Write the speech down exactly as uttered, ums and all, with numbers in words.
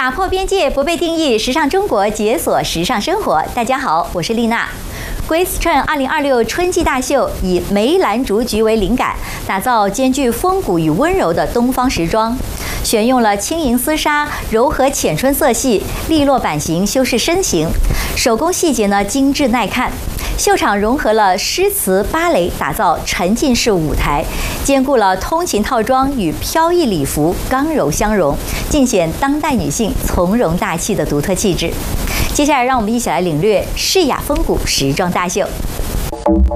打破边界，不被定义，时尚中国解锁时尚生活。大家好，我是丽娜。Grace Chen 二零二六春季大秀以梅兰竹菊为灵感，打造兼具风骨与温柔的东方时装，选用了轻盈丝纱、柔和浅春色系、利落版型修饰身形，手工细节呢精致耐看。秀场融合了诗词芭蕾，打造沉浸式舞台，兼顾了通勤套装与飘逸礼服，刚柔相融，尽显当代女性从容大气的独特气质。接下来，让我们一起来领略世雅风骨时装大秀。